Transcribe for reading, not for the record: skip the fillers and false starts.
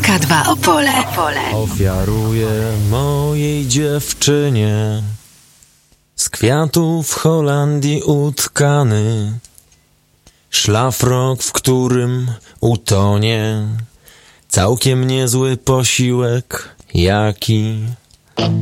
K2 Opole. Ofiaruję mojej dziewczynie z kwiatów w Holandii utkany szlafrok, w którym utonie całkiem niezły posiłek, jaki